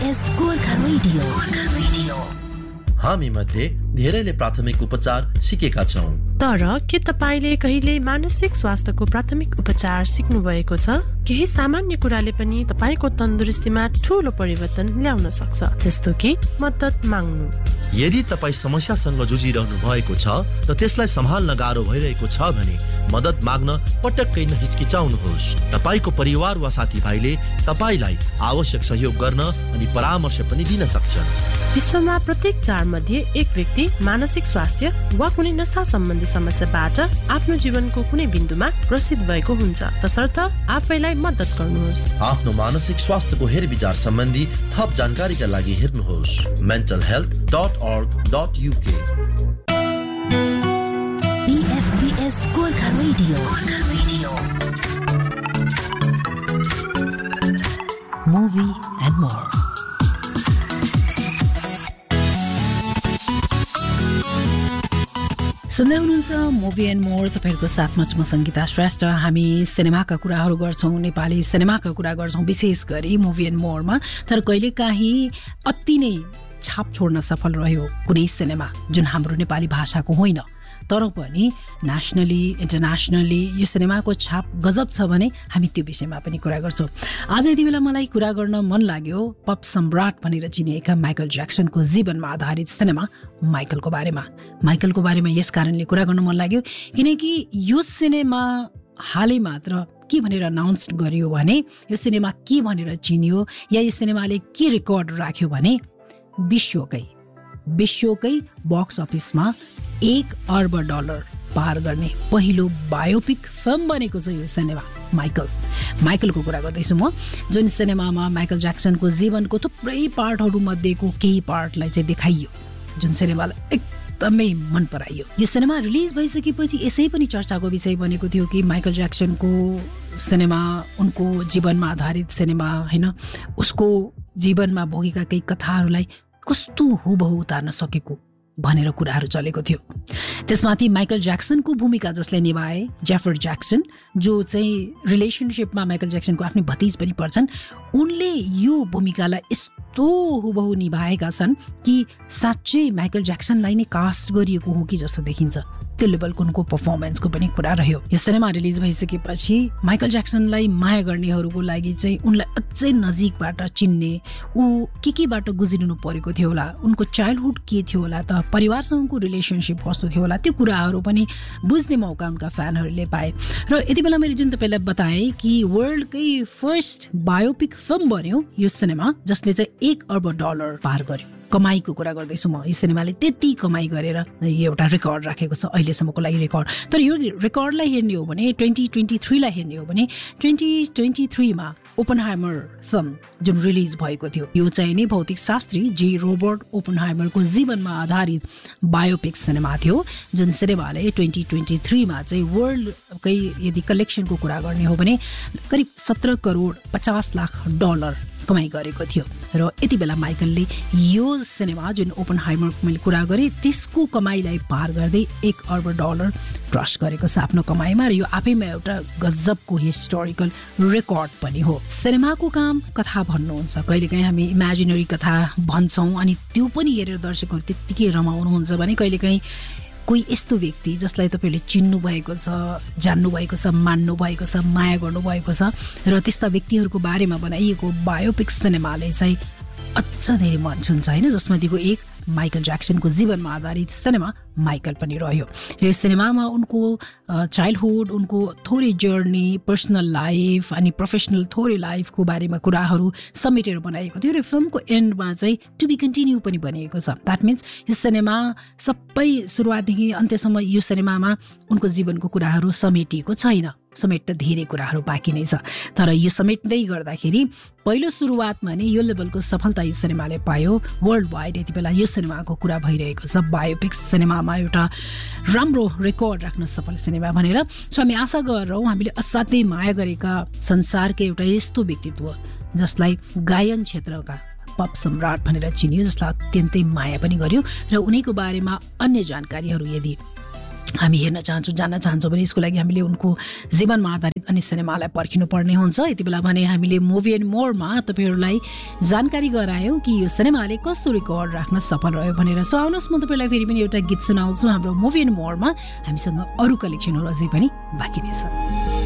PFBS Gorkha radio. हामी मध्ये धेरैले प्राथमिक उपचार सिकेका छौं, तर के तपाईले कहिले मानसिक स्वास्थ्यको प्राथमिक उपचार सिक्नु भएको छ? केही सामान्य कुराले पनि तपाईको तन्दुरुस्तीमा ठूलो परिवर्तन ल्याउन सक्छ, जस्तो कि मद्दत माग्नु। यदि तपाई समस्यासँग जुझिरहनु भएको छ र त्यसलाई सम्हाल्न गाह्रो भइरहेको छ भने मद्दत माग्न पटक्कै नहिचकिचाउनुहोस्। तपाईको परिवार वा साथीभाइले तपाईलाई आवश्यक सहयोग गर्न अनि परामर्श पनि दिन सक्छन्। विश्वमा प्रत्येक 4 मध्ये 1 व्यक्ति मानसिक स्वास्थ्य वा कुनै नशा सम्बन्धी समस्याबाट आफ्नो जीवनको कुनै बिन्दुमा ग्रसित भएको हुन्छ, तसर्थ आफैलाई मद्दत गर्नुहोस्। आफ्नो मानसिक स्वास्थ्यको हेरविचार सम्बन्धी थप जानकारीका लागि हेर्नुहोस् mentalhealth.org.uk। PFBS Gorkha radio. Movie and more। सुन्दै हुनुहुन्छ मुभी एन्ड मोर, तपाईँहरूको साथमा म सङ्गीता श्रेष्ठ। हामी सिनेमाका कुराहरू गर्छौँ, नेपाली सिनेमाका कुरा गर्छौँ, विशेष गरी मुभी एन्ड मोरमा। तर कहिलेकाहीँ अति नै छाप छोड्न सफल रह्यो कुनै सिनेमा जुन हाम्रो नेपाली भाषाको होइन, तर पनि नेसनली इन्टरनेसनली यो सिनेमाको छाप गजब छ भने हामी त्यो विषयमा पनि कुरा गर्छौँ। आज यति बेला मलाई कुरा गर्न मन लाग्यो पप सम्राट भनेर चिनिएका माइकल ज्याक्सनको जीवनमा आधारित सिनेमा माइकलको बारेमा। माइकलको बारेमा यस कारणले कुरा गर्न मन लाग्यो किनकि यो सिनेमा हालै मात्र के भनेर अनाउन्स गरियो भने, यो सिनेमा के भनेर चिनियो या यो सिनेमाले के रेकर्ड राख्यो भने विश्वकै बक्स अफिसमा $1 अर्ब पार गर्ने पहिलो बायोपिक फिल्म बनेको छ यो सिनेमा माइकलको कुरा गर्दैछु म। जुन सिनेमामा माइकल ज्याक्सनको जीवनको थुप्रै पार्टहरू मध्येको केही पार्टलाई चाहिँ देखाइयो, जुन सिनेमालाई एकदमै मन पराइयो। यो सिनेमा रिलिज भइसकेपछि यसै पनि चर्चाको विषय बनेको थियो कि माइकल ज्याक्सनको सिनेमा उनको जीवनमा आधारित सिनेमा होइन, उसको जीवनमा भोगेका केही कथाहरूलाई कस्तो हुबहु उतार्न सकेको भनेर कुराहरू चलेको थियो। त्यसमाथि माइकल ज्याक्सनको भूमिका जसले निभाए जेफर ज्याक्सन, जो चाहिँ रिलेसनसिपमा माइकल ज्याक्सनको आफ्नै भतिज पनि पर्छन्, उनले यो भूमिकालाई यस्तो हुबहु निभाएका छन् कि साँच्चै माइकल ज्याक्सनलाई नै कास्ट गरिएको हो कि जस्तो देखिन्छ। त्यो लेभलको उनको पर्फर्मेन्सको पनि कुरा रह्यो। यो सिनेमा रिलिज भइसकेपछि माइकल ज्याक्सनलाई माया गर्नेहरूको लागि चाहिँ उनलाई अझै नजिकबाट चिन्ने, ऊ केबाट गुज्रिनु परेको थियो होला, उनको चाइल्डहुड के थियो होला त, परिवारसँगको रिलेसनसिप कस्तो थियो होला, त्यो कुराहरू पनि बुझ्ने मौका उनका फ्यानहरूले पाए। र यति बेला मैले जुन तपाईँलाई बताएँ कि वर्ल्डकै फर्स्ट बायोपिक फिल्म बन्यो यो सिनेमा, जसले चाहिँ $1 अर्ब पार गर्यो। कमाईको कुरा गर्दैछु म। यो सिनेमाले त्यति कमाई गरेर एउटा रेकर्ड राखेको छ अहिलेसम्मको लागि रेकर्ड। तर यो रेकर्डलाई हेर्ने हो भने 2023लाई हेर्ने हो भने 2023मा ओपनहाइमर फिल्म जुन रिलिज भएको थियो, यो चाहिँ नि भौतिक शास्त्री जे रोबर्ट ओपनहाइमरको जीवनमा आधारित बायोपिक सिनेमा थियो, जुन सिनेमाले 2023मा चाहिँ वर्ल्डकै यदि कलेक्सनको कुरा गर्ने हो भने करिब $17 करोड 50 लाख कमाई गरेको थियो। र यति बेला माइकलले यो सिनेमा जुन ओपनहाइमरको मैले कुरा गरेँ त्यसको कमाईलाई पार गर्दै $1 अर्ब क्रस गरेको छ आफ्नो कमाईमा, र यो आफैमा एउटा गजबको हिस्टोरिकल रेकर्ड पनि हो। सिनेमाको काम कथा भन्नुहुन्छ, कहिलेकाहीँ हामी इमेजिनरी कथा भन्छौँ अनि त्यो पनि हेरेर दर्शकहरू त्यत्तिकै रमाउनुहुन्छ भने कहिलेकाहीँ कोही यस्तो व्यक्ति जसलाई तपाईँले चिन्नु भएको छ, जान्नु भएको छ, मान्नु भएको छ, माया गर्नुभएको छ, र त्यस्ता व्यक्तिहरूको बारेमा बनाइएको बायोपिक सिनेमाले चाहिँ अझ धेरै मन छुन्छ होइन, जसमध्येको एक माइकल ज्याक्सनको जीवनमा आधारित सिनेमा माइकल पनि रह्यो। र यो सिनेमामा उनको चाइल्डहुड, उनको थोरै जर्नी, पर्सनल लाइफ अनि प्रोफेसनल थोरै लाइफको बारेमा कुराहरू समेटेर बनाइएको थियो। र फिल्मको एन्डमा चाहिँ टु बी कन्टिन्यू पनि बनिएको छ। द्याट मिन्स यो सिनेमा सबै सुरुवातदेखि अन्त्यसम्म यो सिनेमामा उनको जीवनको कुराहरू समेटिएको छैन, समेट्न धेरै कुराहरू बाँकी नै छ। तर यो समेट्दै गर्दाखेरि पहिलो सुरुवातमा नै यो लेभलको सफलता यो सिनेमाले पायो वर्ल्ड वाइड। यति बेला यो सिनेमाको कुरा भइरहेको छ बायोपिक सिनेमामा एउटा राम्रो रेकर्ड राख्न सफल सिनेमा भनेर। सो हामी आशा गर्छौँ हामीले असाध्यै माया गरेका संसारकै एउटा यस्तो व्यक्तित्व जसलाई गायन क्षेत्रका पप सम्राट भनेर चिनियो, जसलाई अत्यन्तै माया पनि गर्यो, र उनीको बारेमा अन्य जानकारीहरू यदि हामी हेर्न चाहन्छौँ जान्न चाहन्छौँ भने यसको लागि हामीले उनको जीवनमा आधारित अनि सिनेमालाई पर्खिनु पर्ने हुन्छ। यति बेला भने हामीले मुभी एन्ड मोरमा तपाईँहरूलाई जानकारी गरायौँ कि यो सिनेमाले कस्तो रेकर्ड राख्न सफल रह्यो भनेर। सो आउनुहोस् म तपाईँलाई फेरि पनि एउटा गीत सुनाउँछु हाम्रो मुभी एन्ड मोरमा। हामीसँग अरू कलेक्सनहरू अझै पनि बाँकी नै छ।